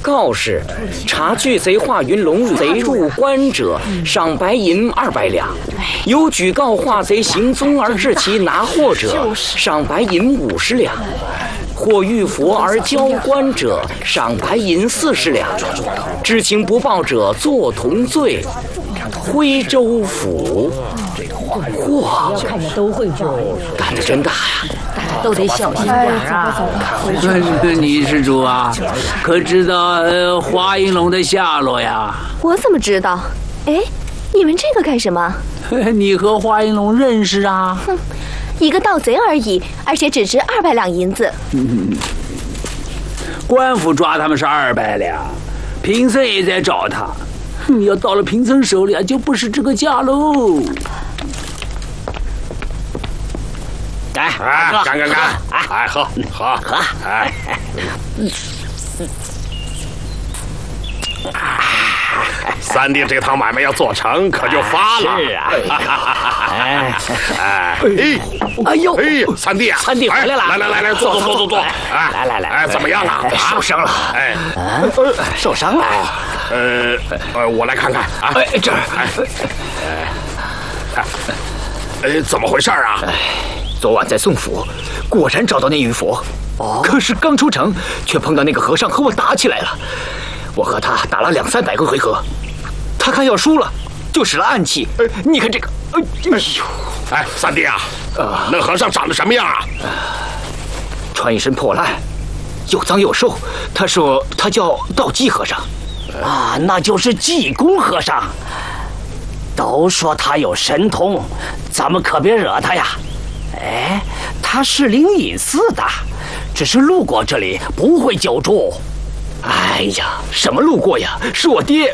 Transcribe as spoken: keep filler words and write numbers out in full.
告示：查巨贼华云龙贼入关者，赏白银二百两；有举告华贼行踪而致其拿货者，赏白银五十两；或遇佛而交官者，赏白银四十两；知情不报者，坐同罪。徽州府。嚯， 看着都会报， 胆子真大呀！ 大家都得小心点啊！ 你施主啊，可知道呃华云龙的下落呀？ 我怎么知道？哎，你问这个干什么？ 你和华云龙认识啊？ 哼，一个盗贼而已，而且只值二百两银子。 嗯，官府抓他们是二百两，贫僧也在找他。你要到了贫僧手里啊，就不是这个价喽。 来，哎，干干干！哎，喝喝喝！哎，三弟这趟买卖要做成，可就发了。 是啊， 哎哎哎呦哎呦，三弟啊， 三弟回来了！ 来来来来，坐坐坐坐坐！哎， 来来来， 哎，怎么样啊？ 受伤了？ 哎， 受伤了？ 呃呃，我来看看啊。 哎，这儿， 哎，哎，怎么回事啊？ 昨晚在宋府，果然找到那玉佛，哦，可是刚出城，却碰到那个和尚和我打起来了。我和他打了两三百个回合，他看要输了，就使了暗器。呃，你看这个，哎呦！ 哎，三弟啊，呃、那和尚长得什么样啊？呃、 穿一身破烂，又脏又瘦。他说他叫道济和尚。 啊，那就是济公和尚。都说他有神通，咱们可别惹他呀。哎，他是灵隐寺的，只是路过这里，不会久住。 哎呀，什么路过呀？是我爹